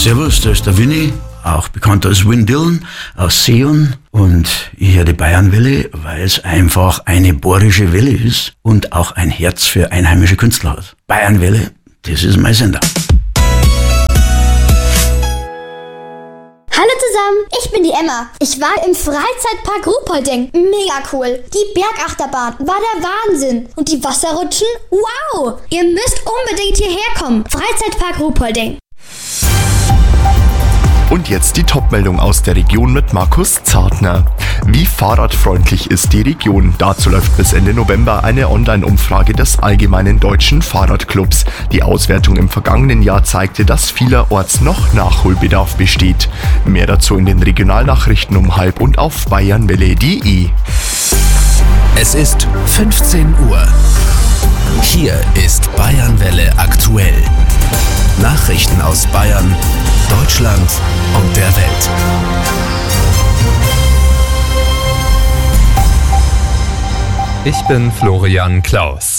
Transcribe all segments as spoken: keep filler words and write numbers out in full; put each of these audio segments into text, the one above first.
Servus, da ist der Winnie, auch bekannt als Win Dillon aus Seon. Und ich höre die Bayernwelle, weil es einfach eine bohrische Welle ist und auch ein Herz für einheimische Künstler hat. Bayernwelle, das ist mein Sender. Hallo zusammen, ich bin die Emma. Ich war im Freizeitpark Ruhpolding. Mega cool. Die Bergachterbahn war der Wahnsinn. Und die Wasserrutschen? Wow! Ihr müsst unbedingt hierher kommen. Freizeitpark Ruhpolding. Und jetzt die Top-Meldung aus der Region mit Markus Zartner. Wie fahrradfreundlich ist die Region? Dazu läuft bis Ende November eine Online-Umfrage des Allgemeinen Deutschen Fahrradclubs. Die Auswertung im vergangenen Jahr zeigte, dass vielerorts noch Nachholbedarf besteht. Mehr dazu in den Regionalnachrichten um halb und auf bayernwelle punkt de. Es ist fünfzehn Uhr. Hier ist Bayernwelle aktuell. Nachrichten aus Bayern, Deutschland und der Welt. Ich bin Florian Klaus.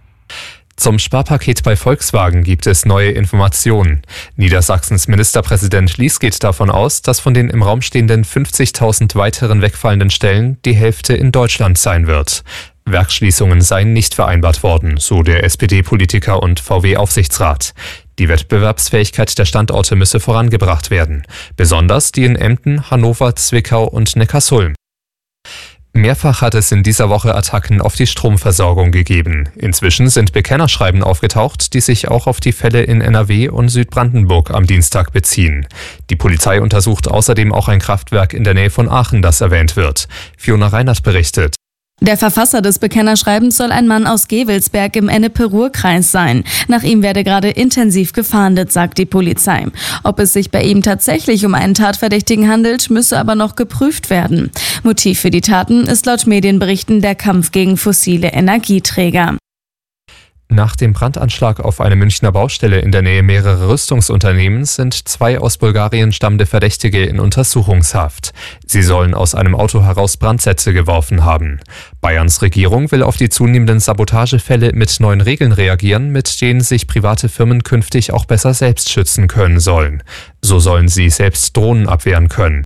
Zum Sparpaket bei Volkswagen gibt es neue Informationen. Niedersachsens Ministerpräsident Lies geht davon aus, dass von den im Raum stehenden fünfzigtausend weiteren wegfallenden Stellen die Hälfte in Deutschland sein wird. Werksschließungen seien nicht vereinbart worden, so der S P D-Politiker und V W-Aufsichtsrat. Die Wettbewerbsfähigkeit der Standorte müsse vorangebracht werden, besonders die in Emden, Hannover, Zwickau und Neckarsulm. Mehrfach hat es in dieser Woche Attacken auf die Stromversorgung gegeben. Inzwischen sind Bekennerschreiben aufgetaucht, die sich auch auf die Fälle in N R W und Südbrandenburg am Dienstag beziehen. Die Polizei untersucht außerdem auch ein Kraftwerk in der Nähe von Aachen, das erwähnt wird. Fiona Reinert berichtet. Der Verfasser des Bekennerschreibens soll ein Mann aus Gevelsberg im Ennepe-Ruhr-Kreis sein. Nach ihm werde gerade intensiv gefahndet, sagt die Polizei. Ob es sich bei ihm tatsächlich um einen Tatverdächtigen handelt, müsse aber noch geprüft werden. Motiv für die Taten ist laut Medienberichten der Kampf gegen fossile Energieträger. Nach dem Brandanschlag auf eine Münchner Baustelle in der Nähe mehrerer Rüstungsunternehmen sind zwei aus Bulgarien stammende Verdächtige in Untersuchungshaft. Sie sollen aus einem Auto heraus Brandsätze geworfen haben. Bayerns Regierung will auf die zunehmenden Sabotagefälle mit neuen Regeln reagieren, mit denen sich private Firmen künftig auch besser selbst schützen können sollen. So sollen sie selbst Drohnen abwehren können.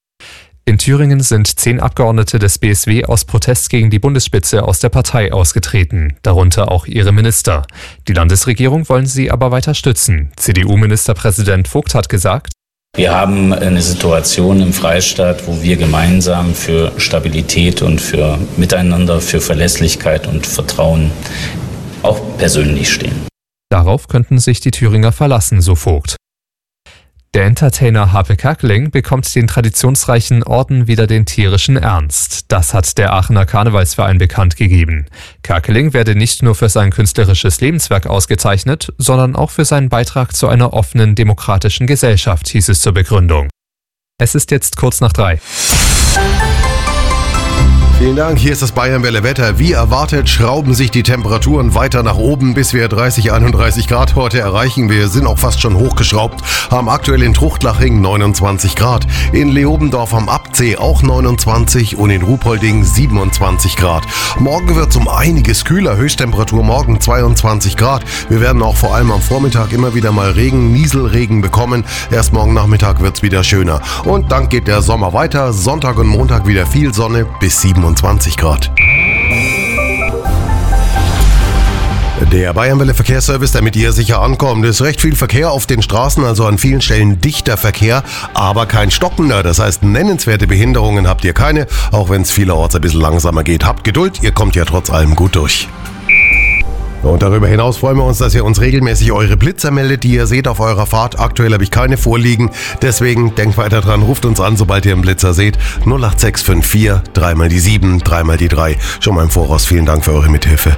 In Thüringen sind zehn Abgeordnete des B S W aus Protest gegen die Bundesspitze aus der Partei ausgetreten, darunter auch ihre Minister. Die Landesregierung wollen sie aber weiter stützen. C D U-Ministerpräsident Vogt hat gesagt: Wir haben eine Situation im Freistaat, wo wir gemeinsam für Stabilität und für Miteinander, für Verlässlichkeit und Vertrauen auch persönlich stehen. Darauf könnten sich die Thüringer verlassen, so Vogt. Der Entertainer Harpe Kerkeling bekommt den traditionsreichen Orden Wider den tierischen Ernst. Das hat der Aachener Karnevalsverein bekannt gegeben. Kerkeling werde nicht nur für sein künstlerisches Lebenswerk ausgezeichnet, sondern auch für seinen Beitrag zu einer offenen, demokratischen Gesellschaft, hieß es zur Begründung. Es ist jetzt kurz nach drei. Vielen Dank, hier ist das Bayernwelle Wetter. Wie erwartet schrauben sich die Temperaturen weiter nach oben, bis wir dreißig, einunddreißig Grad heute erreichen. Wir sind auch fast schon hochgeschraubt, haben aktuell in Truchtlaching neunundzwanzig Grad, in Leobendorf am Abzee auch neunundzwanzig und in Ruhpolding siebenundzwanzig Grad. Morgen wird es um einiges kühler, Höchsttemperatur morgen zweiundzwanzig Grad. Wir werden auch vor allem am Vormittag immer wieder mal Regen, Nieselregen bekommen. Erst morgen Nachmittag wird es wieder schöner. Und dann geht der Sommer weiter, Sonntag und Montag wieder viel Sonne bis siebenundzwanzig Grad. Der Bayernwelle Verkehrsservice, damit ihr sicher ankommt. Es ist recht viel Verkehr auf den Straßen, also an vielen Stellen dichter Verkehr, aber kein stockender. Das heißt, nennenswerte Behinderungen habt ihr keine, auch wenn es vielerorts ein bisschen langsamer geht. Habt Geduld, ihr kommt ja trotz allem gut durch. Und darüber hinaus freuen wir uns, dass ihr uns regelmäßig eure Blitzer meldet, die ihr seht auf eurer Fahrt. Aktuell habe ich keine vorliegen, deswegen denkt weiter dran, ruft uns an, sobald ihr einen Blitzer seht. null acht sechs fünf vier, dreimal die sieben, dreimal die drei. Schon mal im Voraus vielen Dank für eure Mithilfe.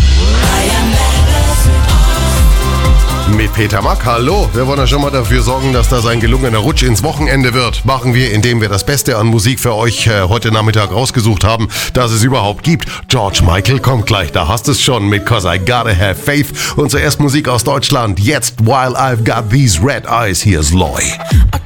Mit Peter Mack, hallo. Wir wollen ja schon mal dafür sorgen, dass das ein gelungener Rutsch ins Wochenende wird. Machen wir, indem wir das Beste an Musik für euch äh, heute Nachmittag rausgesucht haben, das es überhaupt gibt. George Michael kommt gleich, da hast du es schon mit Cause I Gotta Have Faith. Und zuerst Musik aus Deutschland. Jetzt, While I've Got These Red Eyes, here's Loy.